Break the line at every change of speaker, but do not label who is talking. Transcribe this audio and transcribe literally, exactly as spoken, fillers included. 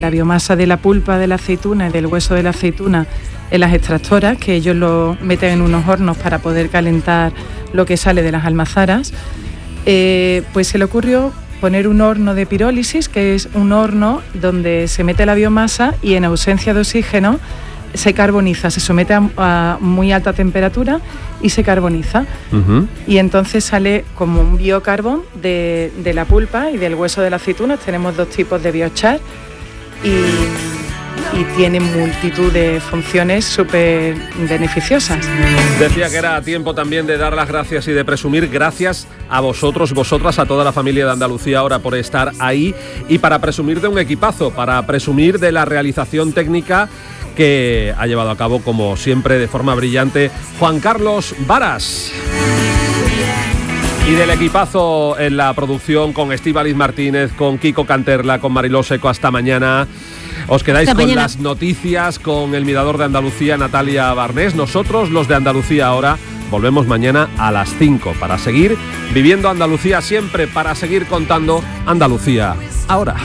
la biomasa de la pulpa de la aceituna y del hueso de la aceituna en las extractoras, que ellos lo meten en unos hornos para poder calentar lo que sale de las almazaras, eh, pues se le ocurrió poner un horno de pirólisis, que es un horno donde se mete la biomasa y en ausencia de oxígeno se carboniza, se somete a, a muy alta temperatura y se carboniza. Uh-huh. Y entonces sale como un biocarbón de, de la pulpa y del hueso de la aceituna. Tenemos dos tipos de biochar y, y tiene multitud de funciones súper beneficiosas.
Decía que era tiempo también de dar las gracias y de presumir. Gracias a vosotros, vosotras, a toda la familia de Andalucía ahora por estar ahí, y para presumir de un equipazo, para presumir de la realización técnica que ha llevado a cabo, como siempre, de forma brillante, Juan Carlos Varas. Y del equipazo en la producción, con Estíbaliz Martínez, con Kiko Canterla, con Mariló Seco. Hasta mañana. Os quedáis Hasta con mañana. Las noticias, con el Mirador de Andalucía, Natalia Barnés. Nosotros, los de Andalucía Ahora, volvemos mañana a las cinco para seguir viviendo Andalucía siempre, para seguir contando Andalucía Ahora.